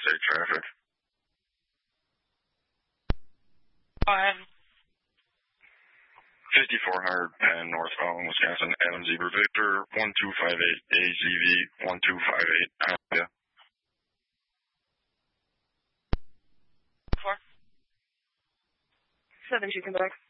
Interstate traffic. Go ahead. 5400 Penn, North Fountain, Wisconsin, Adam Zebra Victor, 1258 AZV 1258. Yeah. 4. 7, you can back.